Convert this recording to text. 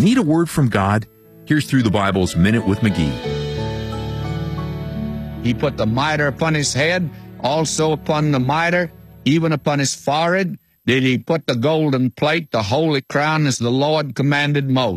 Need a word from God? Here's Through the Bible's Minute with McGee. He put the mitre upon his head, also upon the mitre, even upon his forehead, did he put the golden plate, the holy crown, as the Lord commanded Moses.